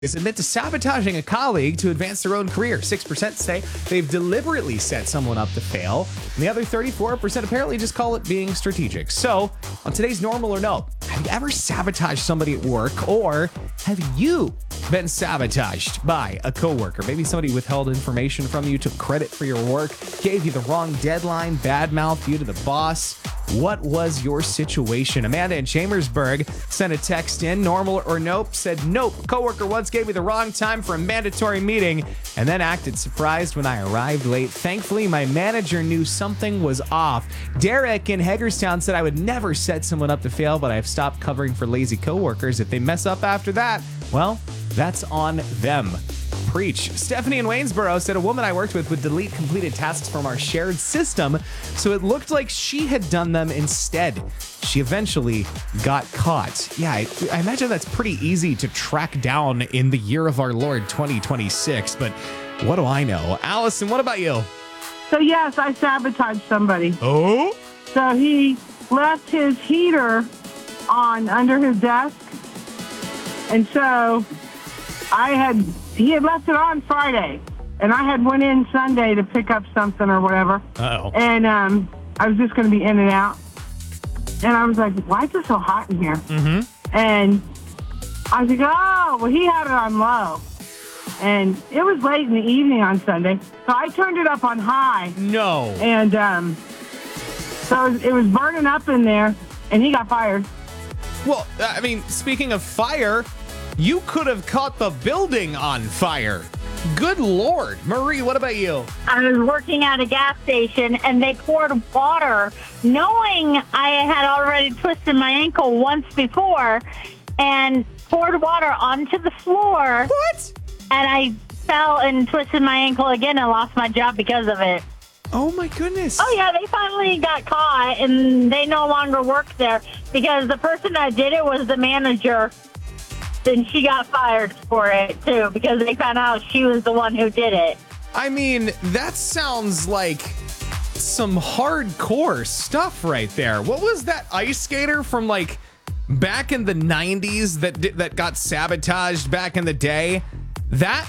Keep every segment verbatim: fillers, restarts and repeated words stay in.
admit to sabotaging a colleague to advance their own career. six percent say they've deliberately set someone up to fail. And the other thirty-four percent apparently just call it being strategic. So, on today's Normal or No, have you ever sabotaged somebody at work, or have you been sabotaged by a coworker? Maybe somebody withheld information from you, took credit for your work, gave you the wrong deadline, badmouthed you to the boss. What was your situation? Amanda in Chambersburg sent a text in, normal or nope, said nope. Coworker once gave me the wrong time for a mandatory meeting and then acted surprised when I arrived late. Thankfully, my manager knew something was off. Derek in Hagerstown said I would never set someone up to fail, but I've stopped covering for lazy coworkers. If they mess up after that, well, that's on them. Preach. Stephanie in Waynesboro said a woman I worked with would delete completed tasks from our shared system, so it looked like she had done them instead. She eventually got caught. Yeah, I, I imagine that's pretty easy to track down in the year of our Lord twenty twenty-six, but what do I know? Allison, what about you? So yes, I sabotaged somebody. Oh? So he left his heater on under his desk, and so I had, he had left it on Friday, and I had went in Sunday to pick up something or whatever. Uh-oh. And um, I was just going to be in and out. And I was like, why is it so hot in here? Mm-hmm. And I was like, oh, well, he had it on low. And it was late in the evening on Sunday, so I turned it up on high. No. And um, so it was, it was burning up in there, and he got fired. Well, I mean, speaking of fire, you could have caught the building on fire. Good Lord. Marie, what about you? I was working at a gas station, and they poured water, knowing I had already twisted my ankle once before, and poured water onto the floor. What? And I fell and twisted my ankle again and lost my job because of it. Oh, my goodness. Oh, yeah, they finally got caught, and they no longer work there because the person that did it was the manager. Then she got fired for it, too, because they found out she was the one who did it. I mean, that sounds like some hardcore stuff right there. What was that ice skater from, like, back in the nineties that di- that got sabotaged back in the day? That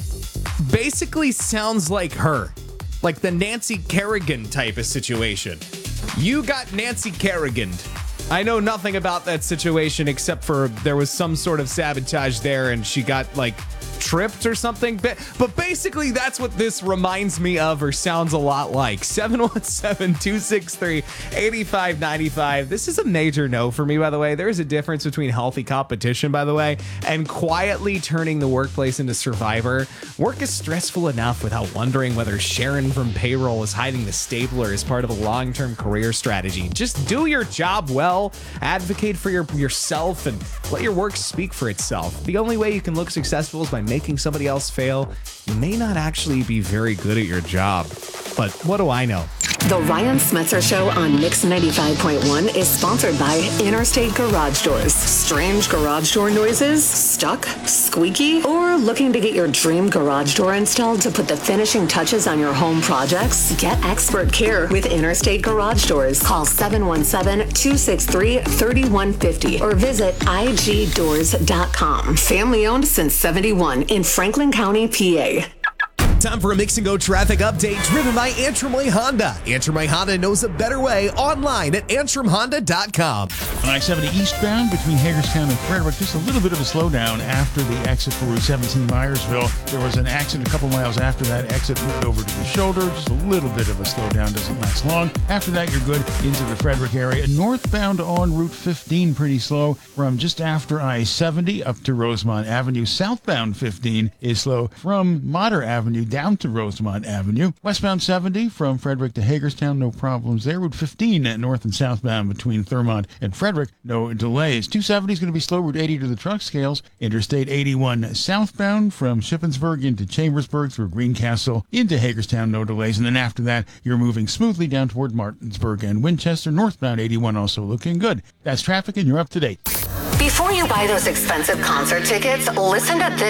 basically sounds like her. Like the Nancy Kerrigan type of situation. You got Nancy Kerrigan. I know nothing about that situation except for there was some sort of sabotage there and she got like tripped or something. But, but basically that's what this reminds me of or sounds a lot like. seven one seven, two six three, eight five nine five. This is a major no for me, by the way. There is a difference between healthy competition, by the way, and quietly turning the workplace into Survivor. Work is stressful enough without wondering whether Sharon from payroll is hiding the stapler as part of a long-term career strategy. Just do your job well, advocate for your yourself, and let your work speak for itself. The only way you can look successful is by making somebody else fail. You may not actually be very good at your job, but what do I know? The Ryan Smetzer Show on Mix ninety-five point one is sponsored by Interstate Garage Doors. Strange garage door noises? Stuck? Squeaky? Or looking to get your dream garage door installed to put the finishing touches on your home projects? Get expert care with Interstate Garage Doors. Call seven one seven, two six three, three one five zero or visit I G doors dot com. Family owned since seventy-one in Franklin County, P A. Time for a Mix and Go traffic update driven by Antrim Way Honda. Antrim Way Honda knows a better way online at antrim honda dot com. On I seventy eastbound between Hagerstown and Frederick, just a little bit of a slowdown after the exit for Route seventeen Myersville. There was an accident a couple miles after that exit moved over to the shoulder. Just a little bit of a slowdown, doesn't last long. After that, you're good into the Frederick area. Northbound on Route fifteen, pretty slow from just after I seventy up to Rosemont Avenue. Southbound fifteen is slow from Motter Avenue down to Rosemont Avenue. Westbound seventy from Frederick to Hagerstown, no problems there. Route fifteen north and southbound between Thurmont and Frederick, no delays. two seventy is going to be slow. Route eighty to the truck scales. Interstate eighty-one southbound from Shippensburg into Chambersburg through Greencastle into Hagerstown, no delays. And then after that, you're moving smoothly down toward Martinsburg and Winchester. Northbound eighty-one also looking good. That's traffic and you're up to date. Before you buy those expensive concert tickets, listen to this.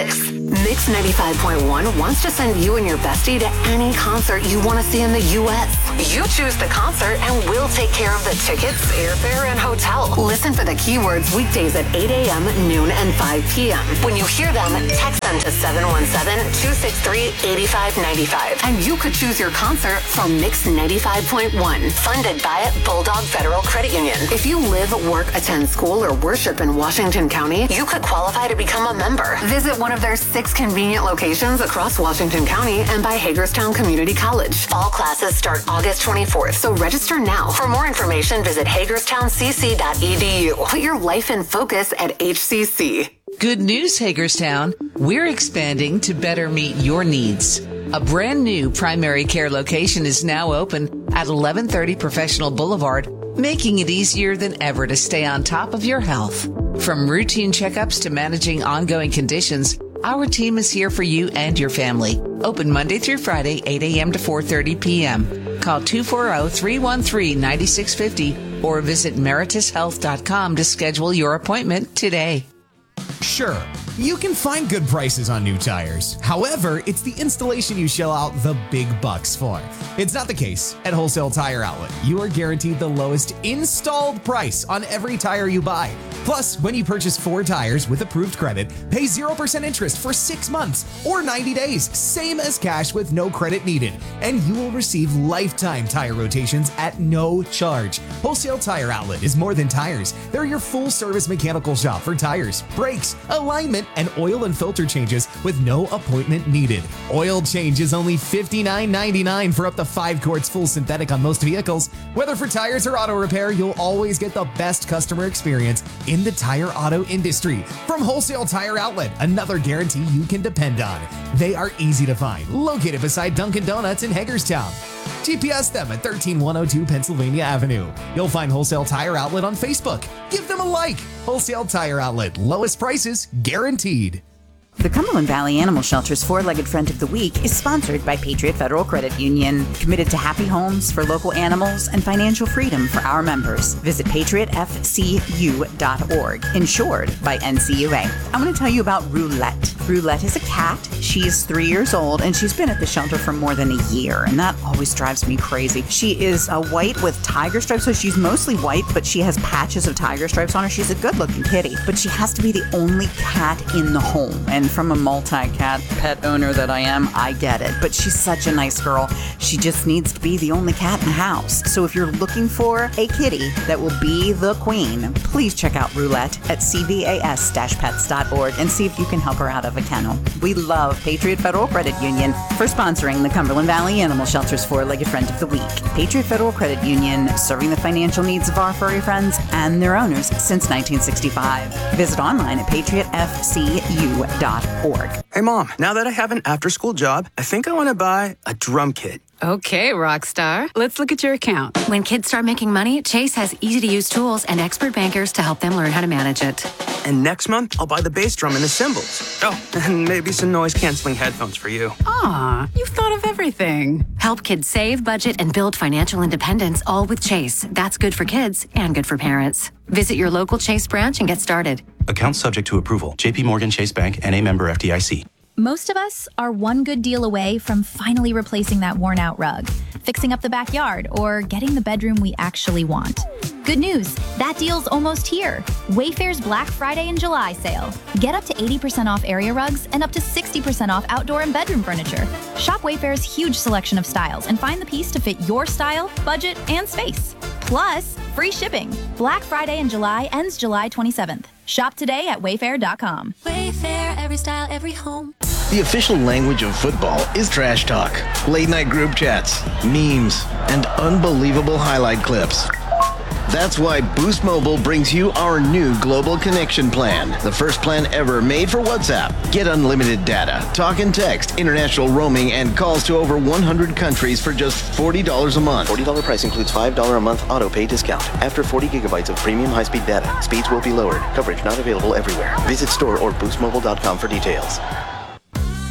Mix ninety-five point one wants to send you and your bestie to any concert you want to see in the U S. You choose the concert and we'll take care of the tickets, airfare, and hotel. Listen for the keywords weekdays at eight a.m., noon, and five p.m. When you hear them, text them to seven one seven, two six three, eight five nine five. And you could choose your concert from Mix ninety-five point one, funded by Bulldog Federal Credit Union. If you live, work, attend school, or worship in Washington County, you could qualify to become a member. Visit one of their six convenient locations across Washington County and by Hagerstown Community College. Fall classes start August twenty-fourth, so register now. For more information, visit hagerstown c c dot e d u. Put your life in focus at H C C. Good news, Hagerstown. We're expanding to better meet your needs. A brand new primary care location is now open at eleven thirty Professional Boulevard, making it easier than ever to stay on top of your health. From routine checkups to managing ongoing conditions, our team is here for you and your family. Open Monday through Friday, eight a.m. to four thirty p.m. Call two four zero, three one three, nine six five zero or visit meritus health dot com to schedule your appointment today. Sure, you can find good prices on new tires. However, it's the installation you shell out the big bucks for. It's not the case at Wholesale Tire Outlet. You are guaranteed the lowest installed price on every tire you buy. Plus, when you purchase four tires with approved credit, pay zero percent interest for six months or ninety days, same as cash with no credit needed. And you will receive lifetime tire rotations at no charge. Wholesale Tire Outlet is more than tires. They're your full-service mechanical shop for tires, brakes, alignment, and oil and filter changes with no appointment needed. Oil change is only fifty-nine ninety-nine for up to five quarts full synthetic on most vehicles. Whether for tires or auto repair, you'll always get the best customer experience in the tire auto industry. From Wholesale Tire Outlet, another guarantee you can depend on. They are easy to find, located beside Dunkin' Donuts in Hagerstown. G P S them at thirteen one oh two Pennsylvania Avenue. You'll find Wholesale Tire Outlet on Facebook. Give them a like. Wholesale Tire Outlet, lowest prices guaranteed. The Cumberland Valley Animal Shelter's Four-Legged Friend of the Week is sponsored by Patriot Federal Credit Union, committed to happy homes for local animals and financial freedom for our members. Visit patriot f c u dot org, insured by N C U A. I want to tell you about Roulette. Roulette is a cat. She is three years old, and she's been at the shelter for more than a year, and that always drives me crazy. She is a white with tiger stripes, so she's mostly white, but she has patches of tiger stripes on her. She's a good-looking kitty, but she has to be the only cat in the home, and from a multi-cat pet owner that I am, I get it. But she's such a nice girl. She just needs to be the only cat in the house. So if you're looking for a kitty that will be the queen, please check out Roulette at c v a s dash pets dot org and see if you can help her out of a kennel. We love Patriot Federal Credit Union for sponsoring the Cumberland Valley Animal Shelter's Four-Legged Friend of the Week. Patriot Federal Credit Union, serving the financial needs of our furry friends and their owners since nineteen sixty-five. Visit online at patriot f c u dot org. Hey, Mom, now that I have an after-school job, I think I want to buy a drum kit. Okay, rock star. Let's look at your account. When kids start making money, Chase has easy-to-use tools and expert bankers to help them learn how to manage it. And next month, I'll buy the bass drum and the cymbals. Oh, and maybe some noise-canceling headphones for you. Aw, you've thought of everything. Help kids save, budget, and build financial independence, all with Chase. That's good for kids and good for parents. Visit your local Chase branch and get started. Account subject to approval. J P Morgan Chase Bank, N A member F D I C. Most of us are one good deal away from finally replacing that worn-out rug, fixing up the backyard, or getting the bedroom we actually want. Good news, that deal's almost here. Wayfair's Black Friday and July sale. Get up to eighty percent off area rugs and up to sixty percent off outdoor and bedroom furniture. Shop Wayfair's huge selection of styles and find the piece to fit your style, budget, and space. Plus, free shipping. Black Friday in July ends July twenty-seventh. Shop today at wayfair dot com. Wayfair, every style, every home. The official language of football is trash talk, late night group chats, memes, and unbelievable highlight clips. That's why Boost Mobile brings you our new Global Connection Plan, the first plan ever made for WhatsApp. Get unlimited data, talk and text, international roaming, and calls to over one hundred countries for just forty dollars a month. forty dollars price includes five dollars a month auto pay discount. After forty gigabytes of premium high-speed data, speeds will be lowered. Coverage not available everywhere. Visit store or boost mobile dot com for details.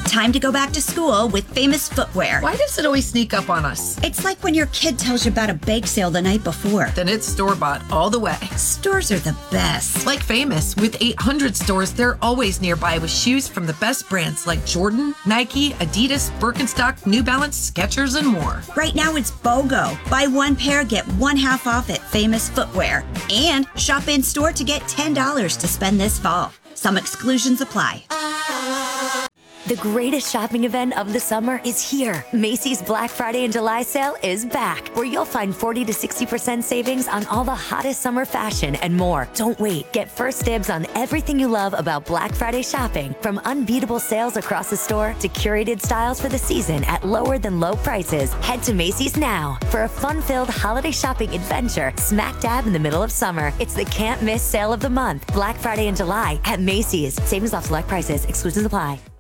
Time to go back to school with Famous Footwear. Why does it always sneak up on us? It's like when your kid tells you about a bake sale the night before. Then it's store-bought all the way. Stores are the best. Like Famous, with eight hundred stores, they're always nearby with shoes from the best brands like Jordan, Nike, Adidas, Birkenstock, New Balance, Skechers, and more. Right now it's BOGO. Buy one pair, get one half off at Famous Footwear. And shop in store to get ten dollars to spend this fall. Some exclusions apply. The greatest shopping event of the summer is here. Macy's Black Friday and July sale is back, where you'll find forty to sixty percent savings on all the hottest summer fashion and more. Don't wait. Get first dibs on everything you love about Black Friday shopping, from unbeatable sales across the store to curated styles for the season at lower than low prices. Head to Macy's now for a fun-filled holiday shopping adventure smack dab in the middle of summer. It's the can't miss sale of the month. Black Friday and July at Macy's. Savings off select prices. Exclusions apply.